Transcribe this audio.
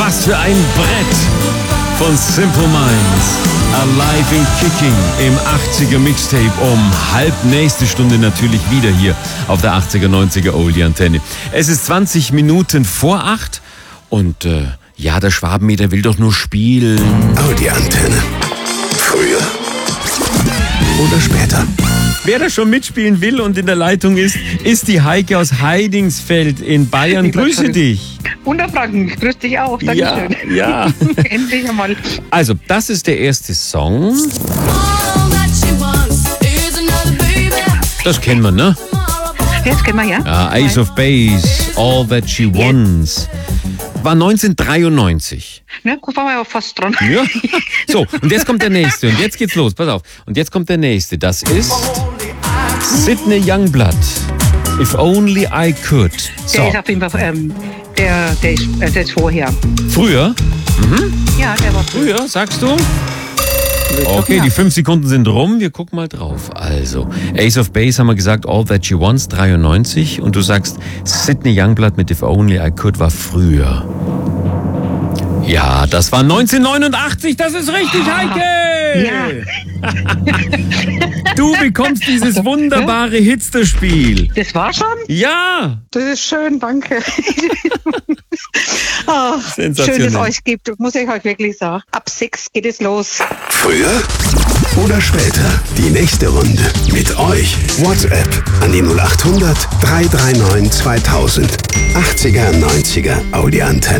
Was für ein Brett von Simple Minds. Alive and Kicking im 80er Mixtape um halb nächste Stunde natürlich wieder hier auf der 80er, 90er Oldie Antenne. Es ist 20 Minuten vor 8 und ja, der Schwabenmeter will doch nur spielen. Oldie Antenne. Früher oder später. Wer da schon mitspielen will und in der Leitung ist die Heike aus Heidingsfeld in Bayern. Grüße dich. Unterfranken, grüß dich auch. Dankeschön. Ja. Endlich einmal. Also, das ist der erste Song. Das kennen wir, ne? Das kennen wir, ja. Ja, Ace of Base, All That She Wants. War 1993. Ne, guck mal, fast dran. Ja. So, und jetzt kommt der nächste. Und jetzt geht's los. Pass auf. Und jetzt kommt der nächste. Das ist Sidney Youngblood. If Only I Could. So. Der ist auf jeden Fall, der ist vorher. Früher? Ja, der war früher. Früher, sagst du? Okay, die 5 Sekunden sind rum. Wir gucken mal drauf. Also, Ace of Base haben wir gesagt, All That She Wants, 93. Und du sagst, Sidney Youngblood mit If Only I Could war früher. Ja, das war 1989. Das ist richtig, Heike! Ja. Du bekommst dieses wunderbare Hitster-Spiel. Das war schon? Ja! Das ist schön, danke. Oh, Sensationell. schön, dass es euch gibt, muss ich euch wirklich sagen. Ab 6 geht es los. Früher oder später. Die nächste Runde mit euch. WhatsApp an die 0800 339 2000. 80er, 90er Oldie Antenne.